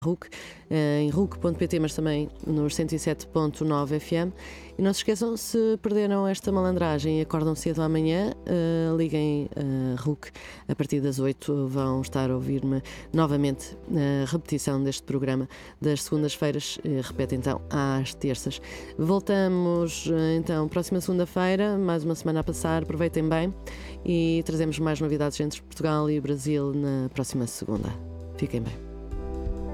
RUC, em RUC.pt, mas também nos 107.9 FM. E não se esqueçam, se perderam esta malandragem e acordam cedo amanhã, liguem a RUC. A partir das 8 vão estar a ouvir-me novamente a repetição deste programa das segundas-feiras, repete então às terças. Voltamos então próxima segunda-feira, mais uma semana a passar, aproveitem bem e trazemos mais novidades entre Portugal e o Brasil na próxima segunda. Fiquem bem.